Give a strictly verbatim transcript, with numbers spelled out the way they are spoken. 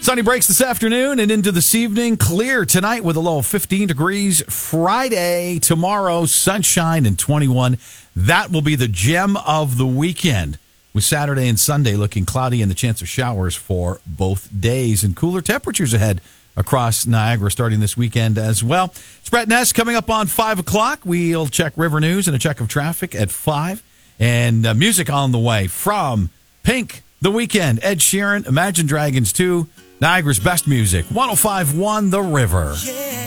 Sunny breaks this afternoon and into this evening. Clear tonight with a low of fifteen degrees. Friday, tomorrow, sunshine and twenty-one. That will be the gem of the weekend, with Saturday and Sunday looking cloudy and the chance of showers for both days. And cooler temperatures ahead across Niagara starting this weekend as well. It's Brett Ness coming up on five o'clock. We'll check River News and a check of traffic at five. And uh, music on the way from Pink, The Weeknd, Ed Sheeran, Imagine Dragons two, Niagara's best music, one oh five point one The River. Yeah.